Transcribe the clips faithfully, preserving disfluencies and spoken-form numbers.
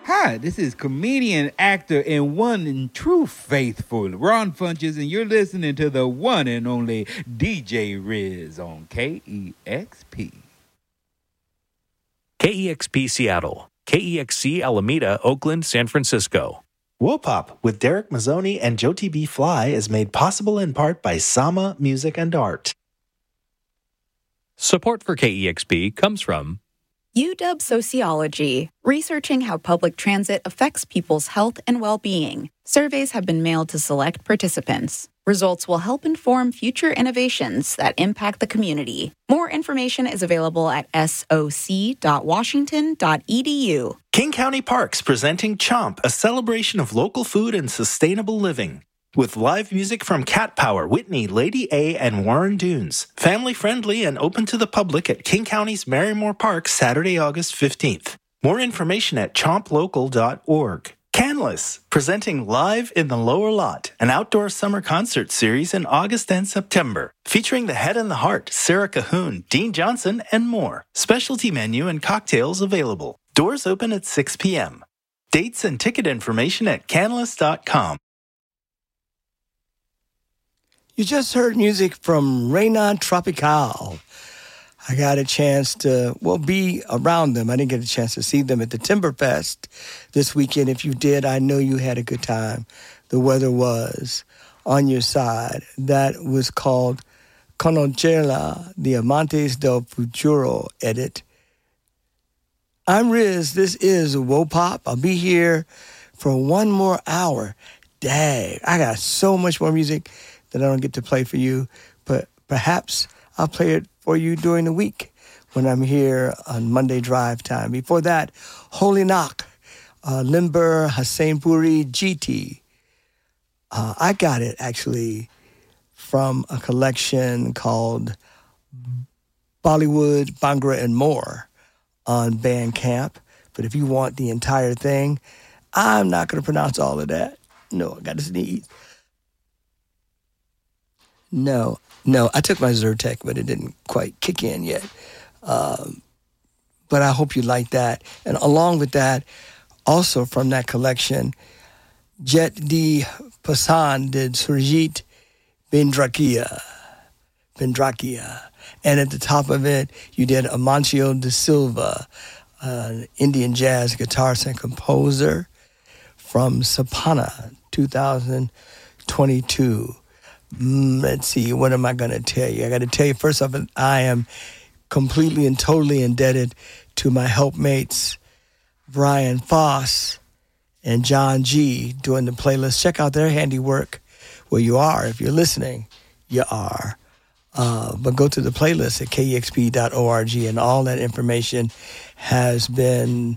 Hi, this is comedian, actor, and one and true faithful Ron Funches, and you're listening to the one and only D J Riz on K E X P. K E X P Seattle, K E X C Alameda, Oakland, San Francisco. Wopop with Derek Mazzoni and Jyoti B. Fly is made possible in part by Sama Music and Art. Support for K E X P comes from U W Sociology, researching how public transit affects people's health and well-being. Surveys have been mailed to select participants. Results will help inform future innovations that impact the community. More information is available at s o c dot washington dot e d u. King County Parks presenting Chomp, a celebration of local food and sustainable living. With live music from Cat Power, Whitney, Lady A, and Warren Dunes. Family friendly and open to the public at King County's Marymore Park, Saturday, August fifteenth. More information at chomp local dot org. Canlis, presenting Live in the Lower Lot, an outdoor summer concert series in August and September, featuring The Head and the Heart, Sarah Cahoon, Dean Johnson, and more. Specialty menu and cocktails available. Doors open at six p.m. Dates and ticket information at canlis dot com. You just heard music from Reina Tropical. I got a chance to, well, be around them. I didn't get a chance to see them at the Timberfest this weekend. If you did, I know you had a good time. The weather was on your side. That was called Conocela, the Amantes del Futuro edit. I'm Riz. This is Wopop. I'll be here for one more hour. Dang, I got so much more music that I don't get to play for you, but perhaps I'll play it for you during the week when I'm here on Monday Drive Time. Before that, Holy Knock, uh, Limber Hussainpuri G T. Uh, I got it, actually, from a collection called Bollywood, Bhangra, and More on Bandcamp. But if you want the entire thing, I'm not going to pronounce all of that. No, I got to sneeze. No, no, I took my Zyrtec, but it didn't quite kick in yet. Um, but I hope you like that. And along with that, also from that collection, Jet D. Passan did Surjit Bendrakia. Bendrakia. And at the top of it, you did Amancio de Silva, an Indian jazz guitarist and composer from Sapana, two thousand twenty-two. Mm, let's see, what am I going to tell you? I got to tell you, first off, I am completely and totally indebted to my helpmates, Brian Foss and John G, doing the playlist. Check out their handiwork. Well, you are. If you're listening, you are. Uh, but go to the playlist at k e x p dot org, and all that information has been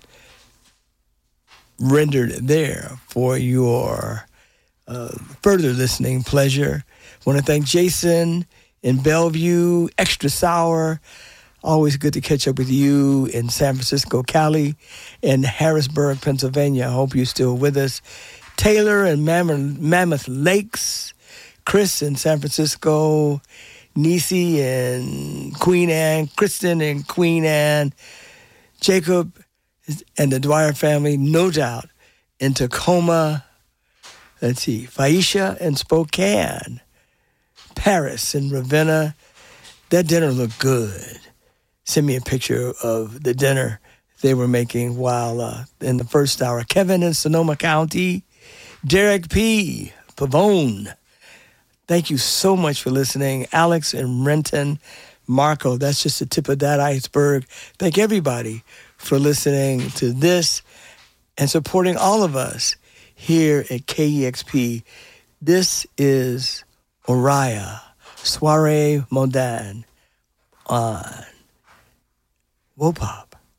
rendered there for your uh, further listening pleasure. Want to thank Jason in Bellevue, Extra Sour. Always good to catch up with you in San Francisco, Cali, and Harrisburg, Pennsylvania. I hope you're still with us. Taylor in Mammoth, Mammoth Lakes, Chris in San Francisco, Nisi and Queen Anne, Kristen and Queen Anne, Jacob and the Dwyer family, no doubt, in Tacoma. Let's see, Faisha in Spokane, Paris and Ravenna. That dinner looked good. Send me a picture of the dinner they were making while uh, in the first hour. Kevin in Sonoma County, Derek P. Pavone. Thank you so much for listening. Alex in Renton, Marco, that's just the tip of that iceberg. Thank everybody for listening to this and supporting all of us here at K E X P. This is Oriya, Soiree Moderne on Wopop.